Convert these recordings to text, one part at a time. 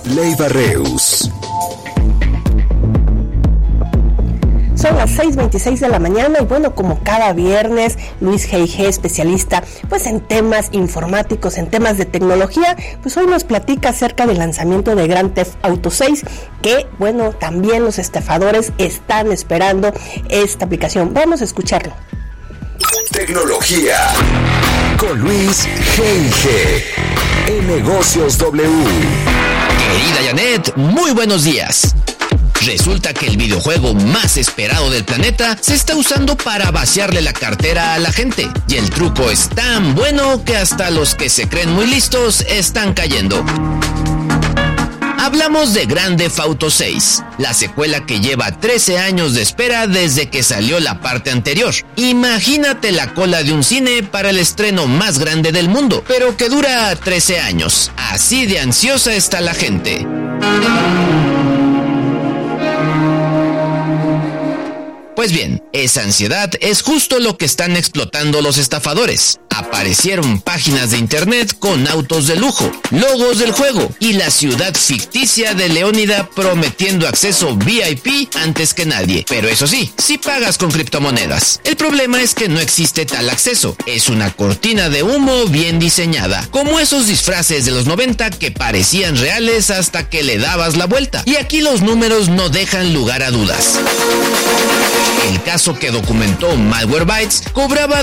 Leiva Reus. Son las 6:26 de la mañana y bueno, como cada viernes, Luis G.I.G., especialista pues en temas informáticos, en temas de tecnología, pues hoy nos platica acerca del lanzamiento de Grand Theft Auto 6, que bueno, también los estafadores están esperando esta aplicación. Vamos a escucharlo. Tecnología con Luis G.I.G. en Negocios W. Querida Janet, muy buenos días. Resulta que el videojuego más esperado del planeta se está usando para vaciarle la cartera a la gente. Y el truco es tan bueno que hasta los que se creen muy listos están cayendo. Hablamos de Grand Theft Auto 6, la secuela que lleva 13 años de espera desde que salió la parte anterior. Imagínate la cola de un cine para el estreno más grande del mundo, pero que dura 13 años. Así de ansiosa está la gente. Pues bien, esa ansiedad es justo lo que están explotando los estafadores. Aparecieron páginas de internet con autos de lujo, logos del juego y la ciudad ficticia de Leónida prometiendo acceso VIP antes que nadie. Pero eso sí, si pagas con criptomonedas. El problema es que no existe tal acceso. Es una cortina de humo bien diseñada, como esos disfraces de los 90 que parecían reales hasta que le dabas la vuelta. Y aquí los números no dejan lugar a dudas. El caso que documentó Malwarebytes cobraba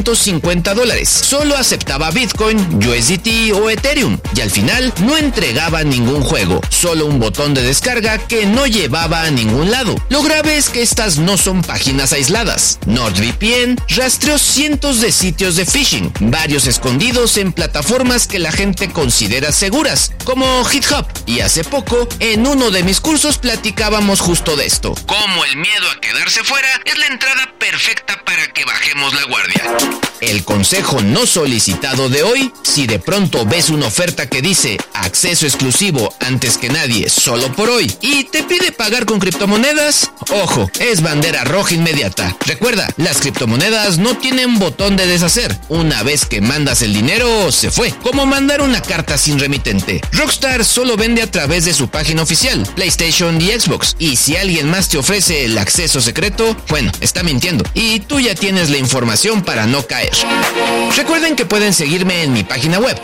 $250. Solo aceptaba Bitcoin, USDT o Ethereum y al final no entregaba ningún juego, solo un botón de descarga que no llevaba a ningún lado. Lo grave es que estas no son páginas aisladas. NordVPN rastreó cientos de sitios de phishing, varios escondidos en plataformas que la gente considera seguras, como GitHub. Y hace poco, en uno de mis cursos platicábamos justo de esto, cómo el miedo a quedarse fuera es la entrada perfecta para que bajemos la guardia. El consejo no solicitado de hoy: si de pronto ves una oferta que dice acceso exclusivo antes que nadie solo por hoy y te pide pagar con criptomonedas, ojo, es bandera roja inmediata. Recuerda, las criptomonedas no tienen botón de deshacer. Una vez que mandas el dinero, se fue. Como mandar una carta sin remitente. Rockstar solo vende a través de su página oficial, PlayStation y Xbox. Y si alguien más te ofrece el acceso secreto, bueno, está mintiendo. Y tú ya tienes la información para no caer. Recuerden que pueden seguirme en mi página web,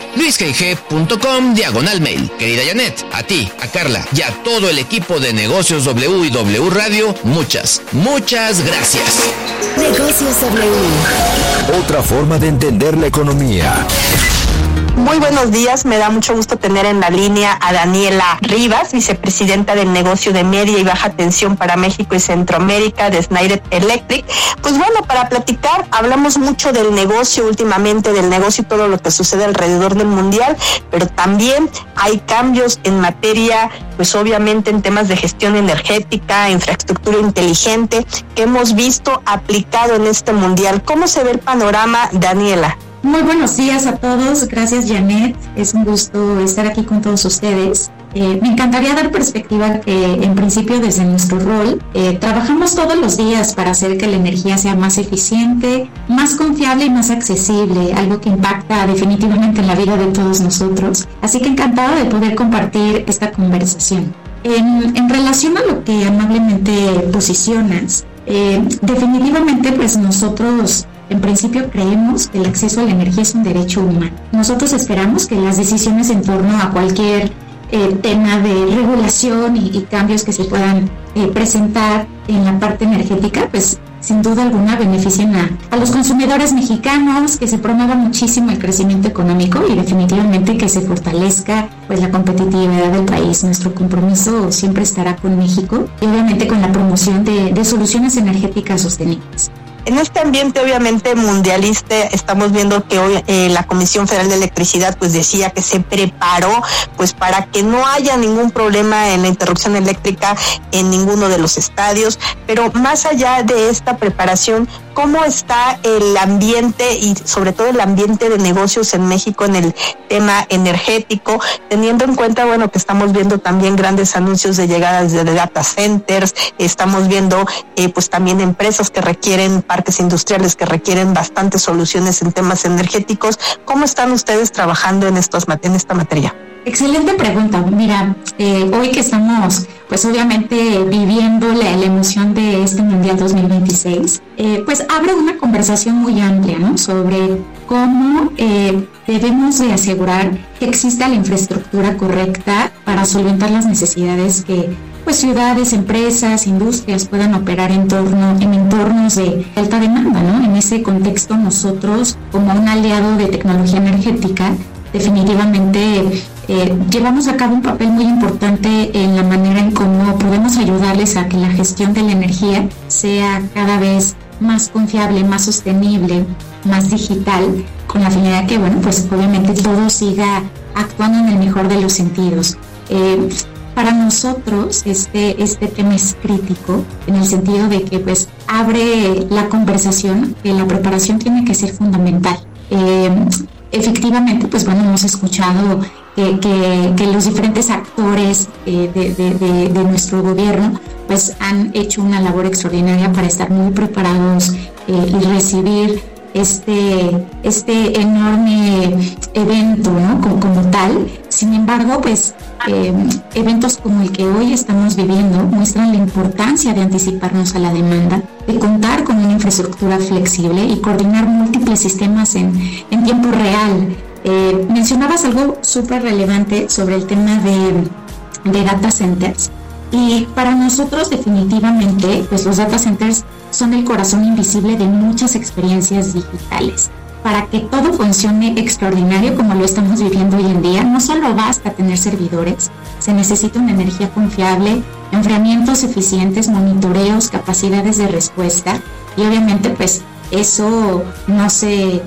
luisgig.com/mail. Querida Janet, a ti, a Carla y a todo el equipo de Negocios W y W Radio, muchas gracias. Negocios W. Otra forma de entender la economía. Muy buenos días, me da mucho gusto tener en la línea a Daniela Rivas, vicepresidenta del negocio de media y baja tensión para México y Centroamérica de Schneider Electric. Pues bueno, para platicar, hablamos mucho del negocio últimamente, del negocio y todo lo que sucede alrededor del mundial, pero también hay cambios en materia, pues obviamente en temas de gestión energética, infraestructura inteligente, que hemos visto aplicado en este mundial. ¿Cómo se ve el panorama, Daniela? Muy buenos días a todos, gracias Janet, es un gusto estar aquí con todos ustedes. Me encantaría dar perspectiva que en principio desde nuestro rol trabajamos todos los días para hacer que la energía sea más eficiente, más confiable y más accesible, algo que impacta definitivamente en la vida de todos nosotros. Así que encantada de poder compartir esta conversación. En relación a lo que amablemente posicionas, definitivamente pues nosotros en principio creemos que el acceso a la energía es un derecho humano. Nosotros esperamos que las decisiones en torno a cualquier tema de regulación y cambios que se puedan presentar en la parte energética, pues sin duda alguna beneficien a los consumidores mexicanos, que se promueva muchísimo el crecimiento económico y definitivamente que se fortalezca pues la competitividad del país. Nuestro compromiso siempre estará con México y obviamente con la promoción de soluciones energéticas sostenibles. En este ambiente obviamente mundialista, estamos viendo que hoy la Comisión Federal de Electricidad pues decía que se preparó pues para que no haya ningún problema en la interrupción eléctrica en ninguno de los estadios, pero más allá de esta preparación, ¿cómo está el ambiente y sobre todo el ambiente de negocios en México en el tema energético, teniendo en cuenta, bueno, que estamos viendo también grandes anuncios de llegadas de data centers, estamos viendo pues también empresas que requieren parques industriales que requieren bastantes soluciones en temas energéticos? ¿Cómo están ustedes trabajando en esta materia? Excelente pregunta. Mira, hoy que estamos pues obviamente viviendo la emoción de este Mundial 2026, pues abre una conversación muy amplia, ¿no? Sobre cómo debemos de asegurar que exista la infraestructura correcta para solventar las necesidades que pues ciudades, empresas, industrias puedan operar en entornos de alta demanda, ¿no? En ese contexto nosotros, como un aliado de tecnología energética, definitivamente llevamos a cabo un papel muy importante en la manera en cómo podemos ayudarles a que la gestión de la energía sea cada vez más confiable, más sostenible, más digital, con la finalidad que, bueno, pues obviamente todo siga actuando en el mejor de los sentidos. Para nosotros este tema es crítico en el sentido de que pues abre la conversación, que la preparación tiene que ser fundamental. Efectivamente, pues bueno, hemos escuchado que los diferentes actores de nuestro gobierno pues han hecho una labor extraordinaria para estar muy preparados y recibir este enorme evento, ¿no? Como tal. Sin embargo, pues eventos como el que hoy estamos viviendo muestran la importancia de anticiparnos a la demanda, de contar con una infraestructura flexible y coordinar múltiples sistemas en tiempo real. Mencionabas algo súper relevante sobre el tema de data centers. Y para nosotros definitivamente, pues los data centers son el corazón invisible de muchas experiencias digitales. Para que todo funcione extraordinario como lo estamos viviendo hoy en día, no solo basta tener servidores, se necesita una energía confiable, enfriamientos eficientes, monitoreos, capacidades de respuesta y obviamente pues eso no se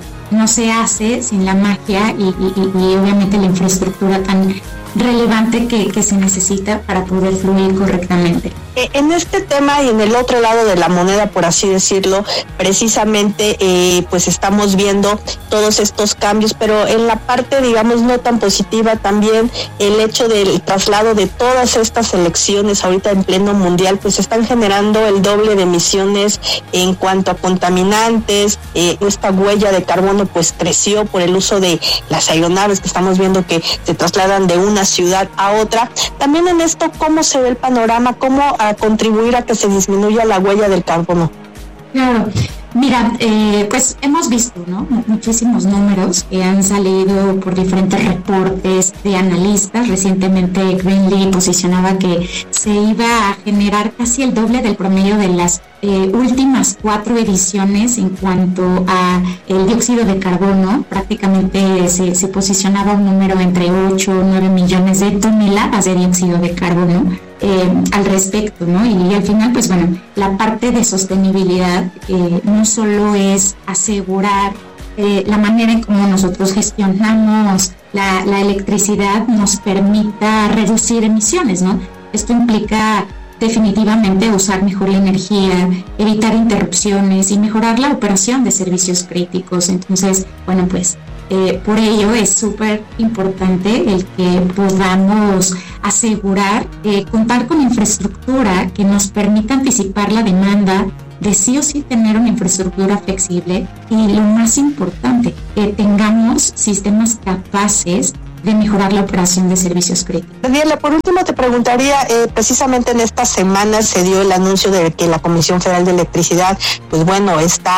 hace sin la magia y obviamente la infraestructura tan relevante que se necesita para poder fluir correctamente. En este tema y en el otro lado de la moneda, por así decirlo, precisamente pues estamos viendo todos estos cambios, pero en la parte, digamos, no tan positiva también el hecho del traslado de todas estas elecciones ahorita en pleno mundial, pues están generando el doble de emisiones en cuanto a contaminantes. Esta huella de carbono pues creció por el uso de las aeronaves que estamos viendo que se trasladan de una ciudad a otra. También en esto, ¿cómo se ve el panorama? ¿Cómo contribuir a que se disminuya la huella del carbono? Claro, mira, pues hemos visto, ¿no? Muchísimos números que han salido por diferentes reportes de analistas. Recientemente Greenly posicionaba que se iba a generar casi el doble del promedio de las últimas 4 ediciones en cuanto a el dióxido de carbono. Prácticamente se posicionaba un número entre 8 o 9 millones de toneladas de dióxido de carbono al respecto, ¿no? Y al final, pues bueno, la parte de sostenibilidad no solo es asegurar la manera en cómo nosotros gestionamos la electricidad nos permita reducir emisiones, ¿no? Esto implica definitivamente usar mejor la energía, evitar interrupciones y mejorar la operación de servicios críticos. Entonces, bueno, pues por ello es súper importante el que podamos asegurar contar con infraestructura que nos permita anticipar la demanda, de sí o sí tener una infraestructura flexible y lo más importante, que tengamos sistemas capaces de mejorar la operación de servicios críticos. Daniela, por último te preguntaría, precisamente en esta semana se dio el anuncio de que la Comisión Federal de Electricidad, pues bueno,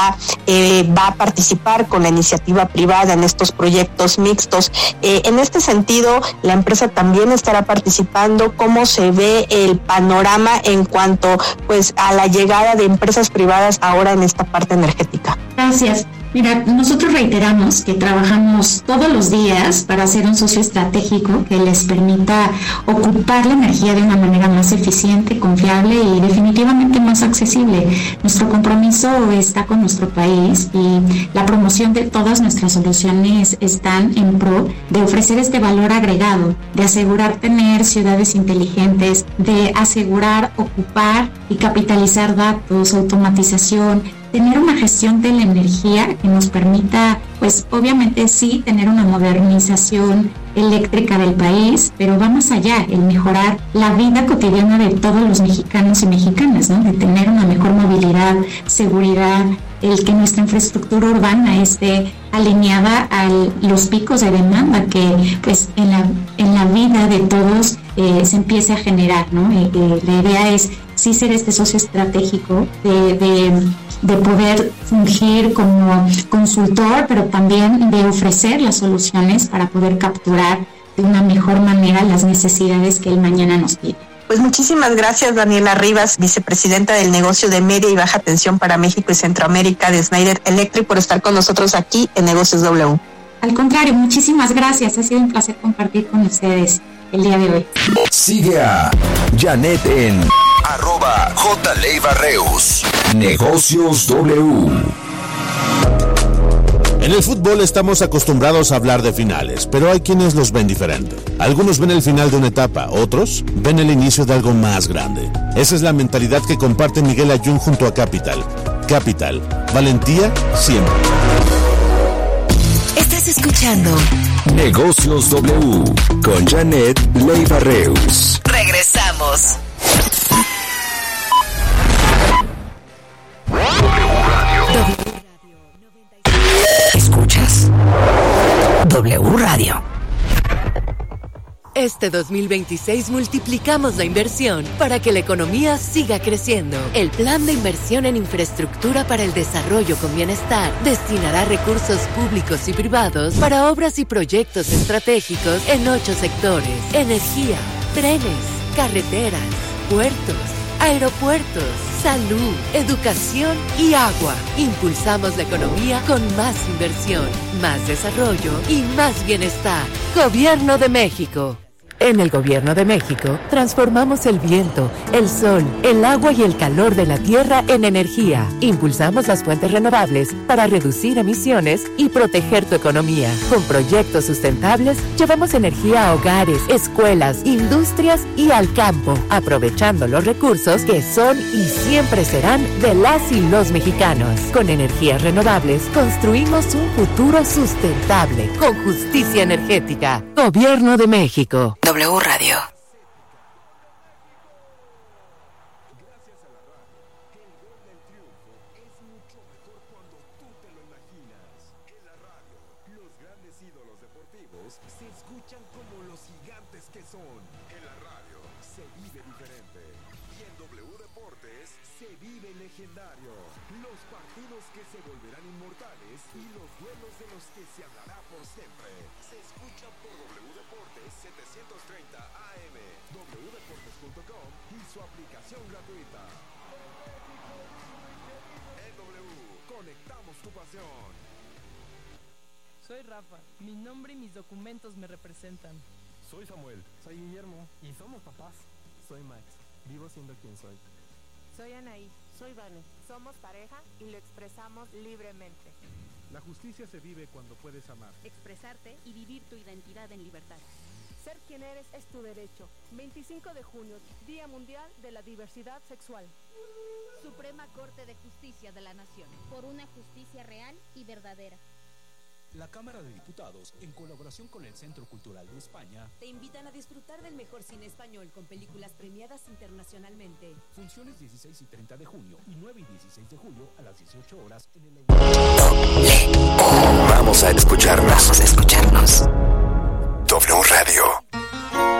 va a participar con la iniciativa privada en estos proyectos mixtos. En este sentido, la empresa también estará participando. ¿Cómo se ve el panorama en cuanto pues a la llegada de empresas privadas ahora en esta parte energética? Gracias. Mira, nosotros reiteramos que trabajamos todos los días para ser un socio estratégico que les permita ocupar la energía de una manera más eficiente, confiable y definitivamente más accesible. Nuestro compromiso está con nuestro país y la promoción de todas nuestras soluciones están en pro de ofrecer este valor agregado, de asegurar tener ciudades inteligentes, de asegurar ocupar y capitalizar datos, automatización, tener una gestión de la energía que nos permita, pues obviamente sí, tener una modernización eléctrica del país, pero va más allá, el mejorar la vida cotidiana de todos los mexicanos y mexicanas, ¿no? De tener una mejor movilidad, seguridad, el que nuestra infraestructura urbana esté alineada a los picos de demanda que pues en la vida de todos se empiece a generar, ¿no? La idea es sí ser este socio estratégico de poder fungir como consultor, pero también de ofrecer las soluciones para poder capturar de una mejor manera las necesidades que el mañana nos pide. Pues muchísimas gracias, Daniela Rivas, vicepresidenta del negocio de media y baja tensión para México y Centroamérica de Schneider Electric, por estar con nosotros aquí en Negocios W. Al contrario, muchísimas gracias. Ha sido un placer compartir con ustedes el día de hoy. Sigue a Janet en @JLeiva-Reus. Negocios W. En el fútbol estamos acostumbrados a hablar de finales, pero hay quienes los ven diferente. Algunos ven el final de una etapa, otros ven el inicio de algo más grande. Esa es la mentalidad que comparte Miguel Ayun junto a Capital. Capital, valentía siempre. Estás escuchando Negocios W con Janet Leiva-Reus. Regresamos. Escuchas W Radio. Este 2026 multiplicamos la inversión para que la economía siga creciendo. El Plan de Inversión en Infraestructura para el Desarrollo con Bienestar destinará recursos públicos y privados para obras y proyectos estratégicos en 8 sectores: energía, trenes, carreteras, puertos, aeropuertos, salud, educación y agua. Impulsamos la economía con más inversión, más desarrollo y más bienestar. Gobierno de México. En el Gobierno de México, transformamos el viento, el sol, el agua y el calor de la tierra en energía. Impulsamos las fuentes renovables para reducir emisiones y proteger tu economía. Con proyectos sustentables, llevamos energía a hogares, escuelas, industrias y al campo, aprovechando los recursos que son y siempre serán de las y los mexicanos. Con energías renovables, construimos un futuro sustentable, con justicia energética. Gobierno de México. W Radio. Se escuchan como los gigantes que son. En la radio se vive diferente. Y en W Deportes se vive legendario. Los partidos que se volverán inmortales y los duelos de los que se hablará por siempre. Se escuchan por W Deportes 730 AM, wdeportes.com y su aplicación gratuita. En W, conectamos tu pasión. Soy Rafa, mi nombre y mis documentos me representan. Soy Samuel. Soy Guillermo. ¿Y somos papás? Soy Max. Vivo siendo quien soy. Soy Anaí. Soy Vane. Somos pareja y lo expresamos libremente. La justicia se vive cuando puedes amar, expresarte y vivir tu identidad en libertad. Ser quien eres es tu derecho. 25 de junio, Día Mundial de la Diversidad Sexual. Suprema Corte de Justicia de la Nación. Por una justicia real y verdadera. La Cámara de Diputados, en colaboración con el Centro Cultural de España, te invitan a disfrutar del mejor cine español con películas premiadas internacionalmente. Funciones 16 y 30 de junio y 9 y 16 de julio a las 18 horas en el... Vamos a escucharnos. W Radio.